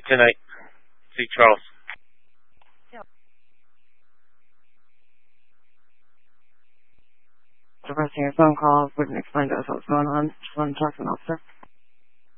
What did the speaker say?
tonight. See Charles. Requesting a phone call. Wouldn't explain to us what's going on. Just want to talk to an officer.